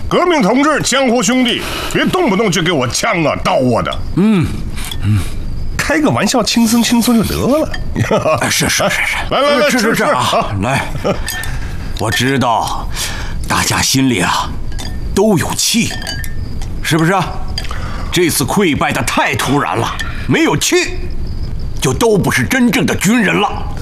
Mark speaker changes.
Speaker 1: 革命同志、江湖兄弟，别动不动就给我枪啊刀啊的。开个玩笑，轻松轻松就得了。
Speaker 2: 是，
Speaker 1: 来，
Speaker 2: 吃啊！来，我知道，大家心里啊都有气，是不是啊？这次溃败的太突然了，没有气，就都不是真正的军人了。